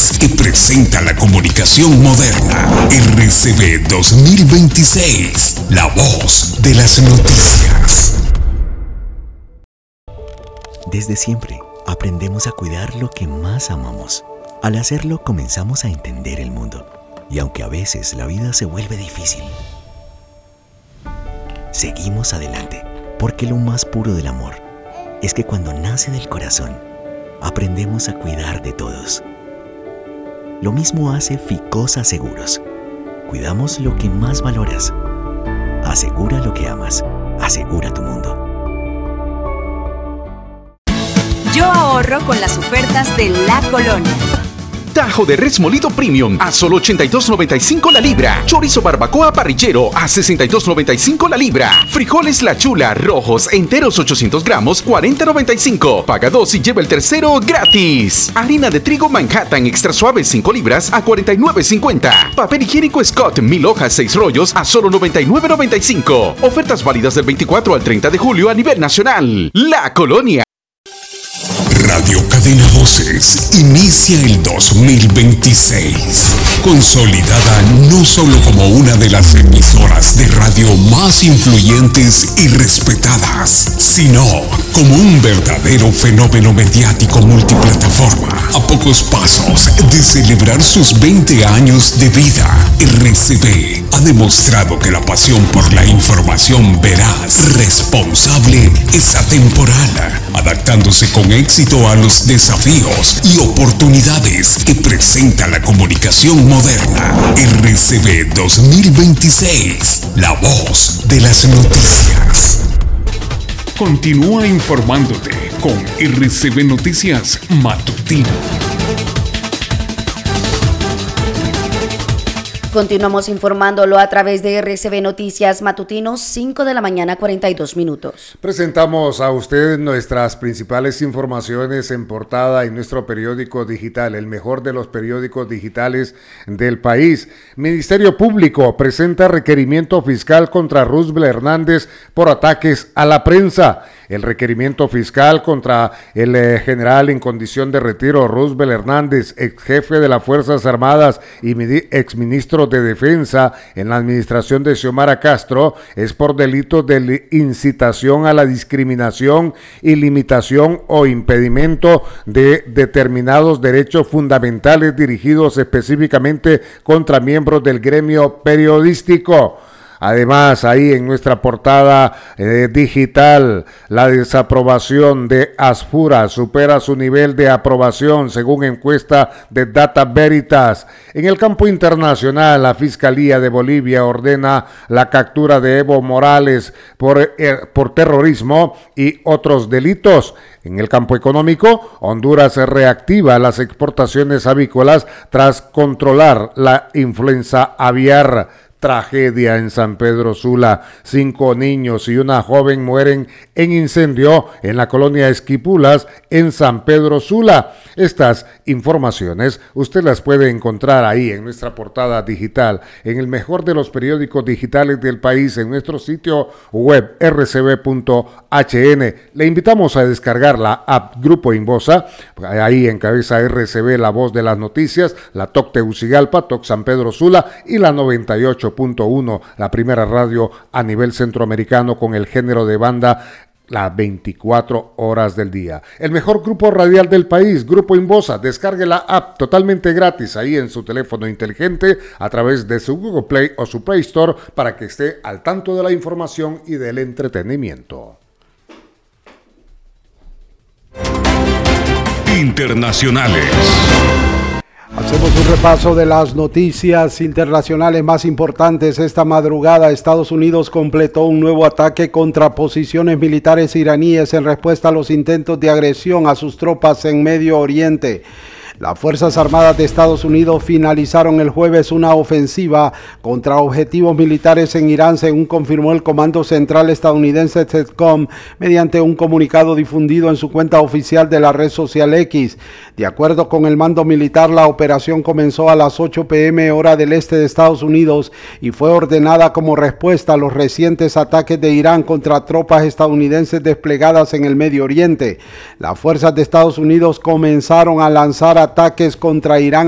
novedades que presenta la comunicación moderna. RCB 2026, la voz de las noticias. Desde siempre, aprendemos a cuidar lo que más amamos. Al hacerlo, comenzamos a entender el mundo. Y aunque a veces la vida se vuelve difícil, seguimos adelante, porque lo más puro del amor es que cuando nace del corazón, aprendemos a cuidar de todos. Lo mismo hace Ficosa Seguros. Cuidamos lo que más valoras. Asegura lo que amas. Asegura tu mundo. Yo ahorro con las ofertas de La Colonia. Tajo de res molido premium a solo $82.95 la libra. Chorizo barbacoa parrillero a $62.95 la libra. Frijoles La Chula rojos enteros 800 gramos $40.95. Paga 2 y lleva el tercero gratis. Harina de trigo Manhattan extra suave 5 libras a $49.50. Papel higiénico Scott 1000 hojas 6 rollos a solo $99.95. Ofertas válidas del 24 al 30 de julio a nivel nacional. La Colonia. Radio Cadena Voces inicia el 2026, consolidada no solo como una de las emisoras de radio más influyentes y respetadas, sino como un verdadero fenómeno mediático multiplataforma. A pocos pasos de celebrar sus 20 años de vida, RCB ha demostrado que la pasión por la información veraz, responsable, es atemporal, adaptándose con éxito a los desafíos y oportunidades que presenta la comunicación moderna. RCB 2026, la voz de las noticias. Continúa informándote con RCB Noticias Matutino. Continuamos informándolo a través de RCB Noticias Matutinos, 5 de la mañana, 42 minutos. Presentamos a usted nuestras principales informaciones en portada en nuestro periódico digital, el mejor de los periódicos digitales del país. Ministerio Público presenta requerimiento fiscal contra Roosevelt Hernández por ataques a la prensa. El requerimiento fiscal contra el general en condición de retiro Roosevelt Hernández, ex jefe de las Fuerzas Armadas y exministro de Defensa en la administración de Xiomara Castro, es por delitos de incitación a la discriminación y limitación o impedimento de determinados derechos fundamentales dirigidos específicamente contra miembros del gremio periodístico. Además, ahí en nuestra portada digital, la desaprobación de Asfura supera su nivel de aprobación según encuesta de Data Veritas. En el campo internacional, la Fiscalía de Bolivia ordena la captura de Evo Morales por terrorismo y otros delitos. En el campo económico, Honduras reactiva las exportaciones avícolas tras controlar la influenza aviar. Tragedia en San Pedro Sula. 5 niños y una joven mueren en incendio en la colonia Esquipulas en San Pedro Sula. Estas informaciones usted las puede encontrar ahí en nuestra portada digital, en el mejor de los periódicos digitales del país, en nuestro sitio web rcb.hn. Le invitamos a descargar la app Grupo Inbosa. Ahí encabeza RCB, la voz de las noticias, la TOC Tegucigalpa, TOC San Pedro Sula y la 98.1, la primera radio a nivel centroamericano con el género de banda las 24 horas del día. El mejor grupo radial del país, Grupo Inbosa. Descargue la app totalmente gratis ahí en su teléfono inteligente a través de su Google Play o su Play Store para que esté al tanto de la información y del entretenimiento. Internacionales. Hacemos un repaso de las noticias internacionales más importantes. Esta madrugada, Estados Unidos completó un nuevo ataque contra posiciones militares iraníes en respuesta a los intentos de agresión a sus tropas en Medio Oriente. Las Fuerzas Armadas de Estados Unidos finalizaron el jueves una ofensiva contra objetivos militares en Irán, según confirmó el Comando Central estadounidense CENTCOM mediante un comunicado difundido en su cuenta oficial de la red social X. De acuerdo con el mando militar, la operación comenzó a las 8 p.m. hora del este de Estados Unidos y fue ordenada como respuesta a los recientes ataques de Irán contra tropas estadounidenses desplegadas en el Medio Oriente. Las fuerzas de Estados Unidos comenzaron a lanzar ataques contra Irán